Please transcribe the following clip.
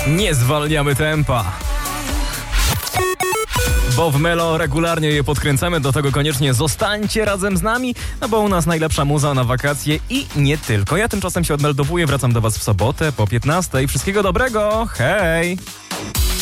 Nie zwalniamy tempa. Bo w Melo regularnie je podkręcamy, do tego koniecznie zostańcie razem z nami, no bo u nas najlepsza muza na wakacje i nie tylko. Ja tymczasem się odmeldowuję, wracam do was w sobotę po 15:00. Wszystkiego dobrego, hej!